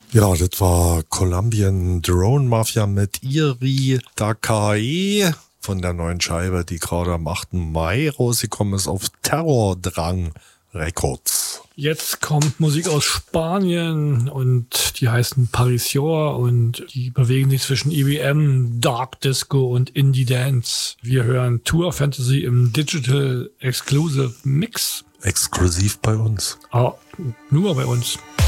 Ja, das war Colombian Drone Mafia mit Iri Dakae von der neuen Scheibe, die gerade am 8. Mai rausgekommen ist auf Terrordrang Records. Jetzt kommt Musik aus Spanien und die heißen Parisior und die bewegen sich zwischen EBM, Dark Disco und Indie Dance. Wir hören Tour Fantasy im Digital Exclusive Mix. Exklusiv bei uns. Ah, nur bei uns.